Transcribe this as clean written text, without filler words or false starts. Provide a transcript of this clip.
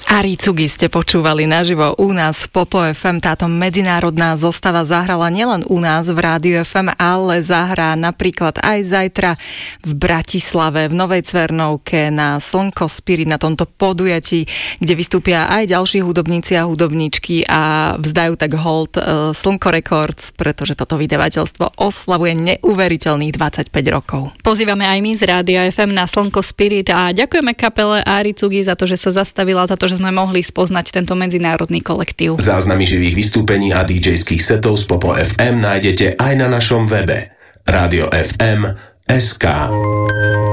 Ari Cugi ste počúvali naživo u nás v Popo FM. Táto medzinárodná zostava zahrala nielen u nás v Rádiu FM, ale zahrá napríklad aj zajtra v Bratislave, v Novej Cvernovke, na Slnko Spirit, na tomto podujatí, kde vystúpia aj ďalší hudobníci a hudobníčky a vzdajú tak hold Slnko Records, pretože toto vydavateľstvo oslavuje neuveriteľných 25 rokov. Pozývame aj my z Rádia FM na Slnko Spirit a ďakujeme kapele Ari Cugi za to, že sa zastavila, za to, že sme mohli spoznať tento medzinárodný kolektív. Záznamy živých vystúpení a DJ-ských setov z Popo FM nájdete aj na našom webe Radio FM.sk.